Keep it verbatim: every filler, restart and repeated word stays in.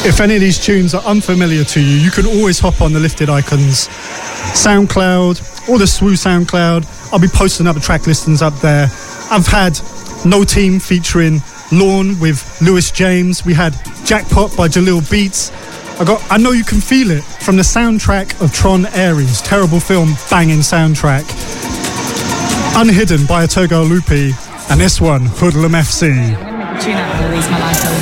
If any of these tunes are unfamiliar to you, you can always hop on the Lifted Icons SoundCloud or the S W O SoundCloud. I'll be posting up the track listings up there. I've had No Team featuring Lawn with Lewis James. We had Jackpot by Jalil Beats. I got I Know You Can Feel It from the soundtrack of Tron Ares. Terrible film, banging soundtrack. Unhidden by Otogo Lupi. And this one, Hoodlum F C. I'm going to make a tune out of all these, my life.